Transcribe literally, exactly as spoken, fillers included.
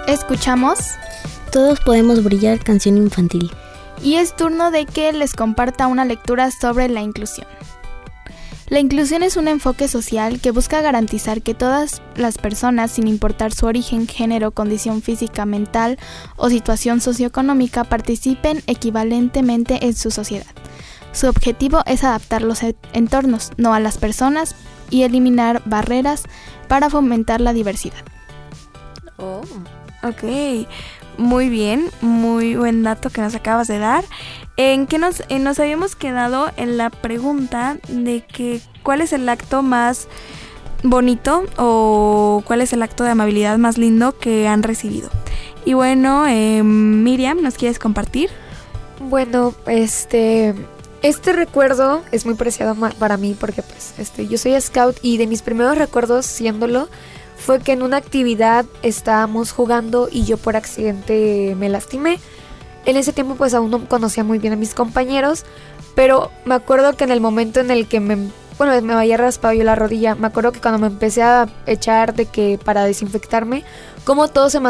Escuchamos Todos podemos brillar, canción infantil. Y es turno de que les comparta una lectura sobre la inclusión. La inclusión es un enfoque social que busca garantizar que todas las personas, sin importar su origen, género, condición física, mental o situación socioeconómica, participen equivalentemente en su sociedad. Su objetivo es adaptar los entornos, no a las personas, y eliminar barreras para fomentar la diversidad. Oh, ok. Muy bien, muy buen dato que nos acabas de dar. En que nos, eh, nos habíamos quedado en la pregunta de que cuál es el acto más bonito o cuál es el acto de amabilidad más lindo que han recibido. Y bueno, eh, Miriam, ¿nos quieres compartir? Bueno, este... Este recuerdo es muy preciado ma- para mí porque pues este, yo soy scout y de mis primeros recuerdos siéndolo fue que en una actividad estábamos jugando y yo por accidente me lastimé. En ese tiempo pues aún no conocía muy bien a mis compañeros, pero me acuerdo que en el momento en el que me, bueno, me había raspado yo la rodilla, me acuerdo que cuando me empecé a echar de que para desinfectarme, como todo se me